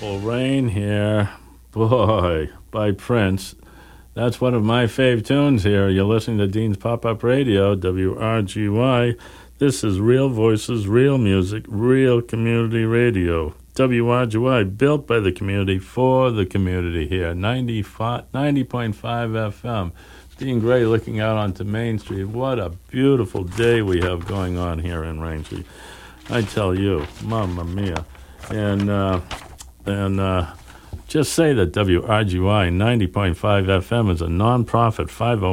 Purple Rain here. Boy, by Prince. That's one of my fave tunes here. You're listening to Dean's Pop-Up Radio, WRGY. This is Real Voices, Real Music, Real Community Radio. WRGY, built by the community, for the community here. 90.5 FM. Dean Gray looking out onto Main Street. What a beautiful day we have going on here in Rangeley. I tell you, mamma mia. And just say that WRGY 90.5 FM is a non-profit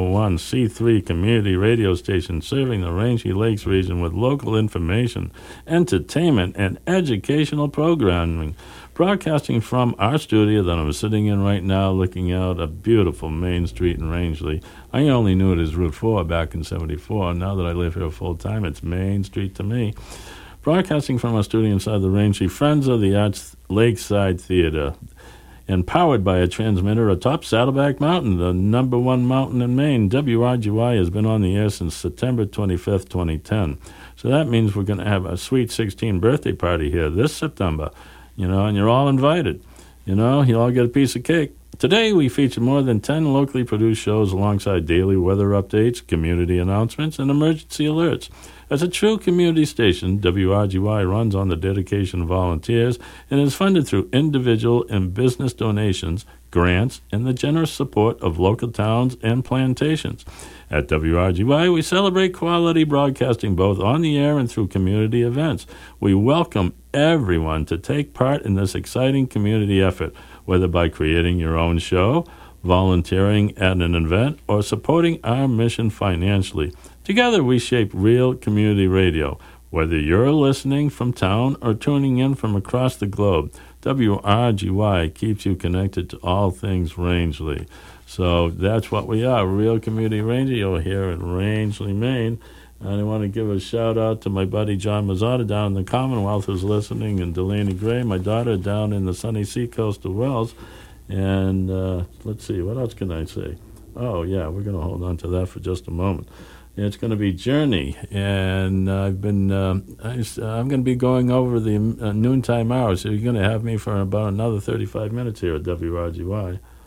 501c3 community radio station serving the Rangeley Lakes region with local information, entertainment, and educational programming. Broadcasting from our studio that I'm sitting in right now, looking out at beautiful Main Street in Rangeley. I only knew it as Route 4 back in '74. Now that I live here full time, it's Main Street to me. Broadcasting from our studio inside the Rangeley Friends of the Arts Lakeside Theater, and powered by a transmitter atop Saddleback Mountain, the #1 mountain in Maine. WRGY has been on the air since September 25th, 2010. So that means we're going to have a sweet 16 birthday party here this September, and you're all invited. You'll all get a piece of cake. Today we feature more than 10 locally produced shows alongside daily weather updates, community announcements, and emergency alerts. As a true community station, WRGY runs on the dedication of volunteers and is funded through individual and business donations, grants, and the generous support of local towns and plantations. At WRGY, we celebrate quality broadcasting both on the air and through community events. We welcome everyone to take part in this exciting community effort, whether by creating your own show, volunteering at an event, or supporting our mission financially. Together, we shape real community radio. Whether you're listening from town or tuning in from across the globe, WRGY keeps you connected to all things Rangeley. So that's what we are, Real Community Radio here in Rangeley, Maine. And I want to give a shout-out to my buddy John Mazzotta down in the Commonwealth who's listening, and Delaney Gray, my daughter, down in the sunny seacoast of Wells. And let's see, what else can I say? Oh, yeah, we're going to hold on to that for just a moment. It's going to be Journey, and I'm going to be going over the noontime hours, so you're going to have me for about another 35 minutes here at WRGY.